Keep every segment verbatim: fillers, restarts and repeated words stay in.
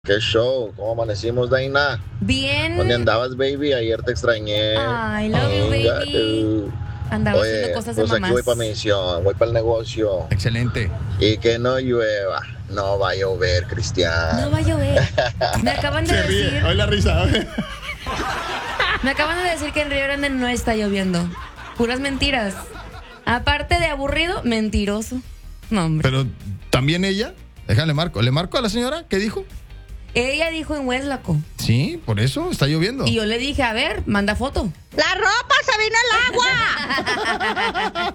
¿Qué show? ¿Cómo amanecimos, Daina? Bien. ¿Dónde andabas, baby? Ayer te extrañé. Ay, love you, Venga, baby. tú. Andaba Oye, haciendo cosas de pues aquí mamás. voy para mi misión, voy para el negocio. Excelente. Y que no llueva. No va a llover, Cristian. No va a llover. Me acaban de Se ríe. decir, Oye la risa. me acaban de decir que en Río Grande no está lloviendo. Puras mentiras. Aparte de aburrido, mentiroso. No, hombre. Pero también ella. Déjale marco. ¿Le marco a la señora? ¿Qué dijo? Ella dijo en Hueslaco. Sí, por eso está lloviendo. Y yo le dije, a ver, manda foto. ¡La ropa se vino el agua!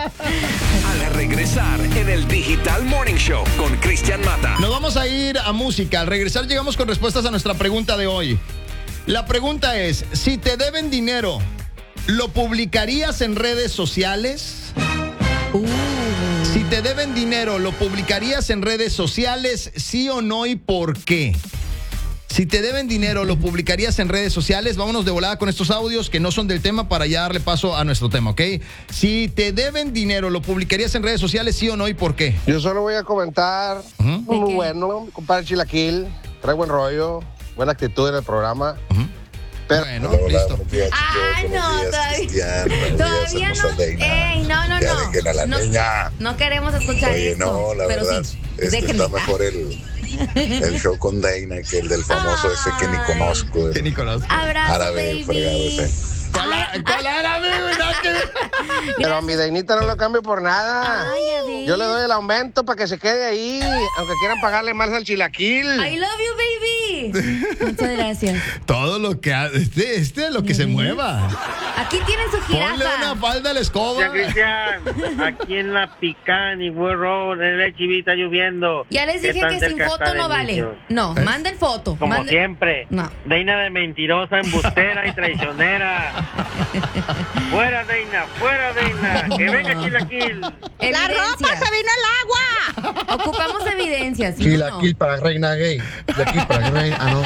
Al regresar en el Digital Morning Show con Cristian Mata. Nos vamos a ir a música. Al regresar llegamos con respuestas a nuestra pregunta de hoy. La pregunta es, si te deben dinero, ¿lo publicarías en redes sociales? Uh. Si te deben dinero, ¿lo publicarías en redes sociales? ¿Sí o no y por qué? Si te deben dinero, ¿lo publicarías en redes sociales? Vámonos de volada con estos audios que no son del tema para ya darle paso a nuestro tema, ¿ok? Si te deben dinero, ¿lo publicarías en redes sociales? ¿Sí o no y por qué? Yo solo voy a comentar, Uh-huh. muy qué? bueno, mi compadre Chilaquil, trae buen rollo, buena actitud en el programa. Uh-huh. Pero Bueno, Hola, listo. buenos días, Ah, chicos. no, Buenos días, todavía- Cristian. Buenos Todavía días, no. hermosa Daina. Ey, no, no, Ya no. dejen a la no, niña. no queremos escuchar Oye, esto. no, la pero verdad, sí, este déjenme. está mejor el, el show con Daina que el del famoso ese que ni Ay. conozco. ¿Qué, El Nicolás? Abrazo, árabe, el fregado baby. ese. ¿Cuál era- cuál era, mi güey? pero a mi Dainita no lo cambio por nada. Ay, a ver. Yo le doy el aumento para que se quede ahí, aunque quieran pagarle más al Chilaquil. I love you, baby. Muchas gracias. Todo lo que ha- este, este lo que se mueva. Aquí tienen su Ponle jirafa. una falda a la escoba. Ya, Cristian, aquí en la Picán y World Road, en el H B está lloviendo. Ya les ¿Qué dije tan que sin cerca foto está de no vale. Inicio? No, ¿Eh? manden foto. Como manden- siempre. No. Deina de mentirosa, embustera y traicionera. Fuera, Deina, fuera, Deina. Que venga Chilaquil. ¡La Evidencias. ropa se vino el agua! Ocupamos evidencias. ¿sí o no? Chilaquil para reina gay. Chilaquil para reina. Ah, no,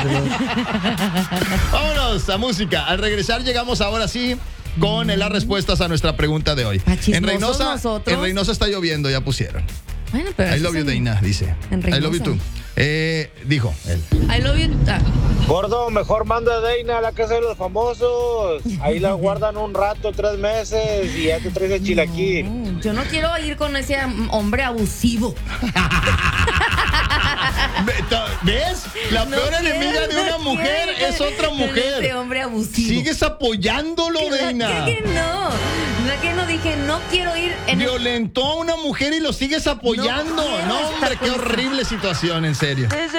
no. Vámonos a música. Al regresar llegamos ahora sí con las respuestas a nuestra pregunta de hoy. Ah, chismosos En Reynosa, nosotros. en Reynosa está lloviendo, ya pusieron. Bueno, pero I eso love you, es en- Deina, dice. en I love you Reynosa. too. Eh, dijo él. I love you. Ah, Gordo, mejor manda a Deina a la casa de los famosos. Ahí la guardan un rato, tres meses, y ya te traes el chilaquil. no, yo no quiero ir con ese mm, hombre abusivo. Ve- ta- ¿Ves? La No peor quiero, enemiga de no una mujer quiero es otra con Ese mujer. hombre abusivo. Sigues apoyándolo, Claro Deina. que no. No, que no dije, no quiero ir en el... Violentó a una mujer y lo sigues apoyando. No quiero No, hombre, estar qué con- horrible situación, en serio. Desde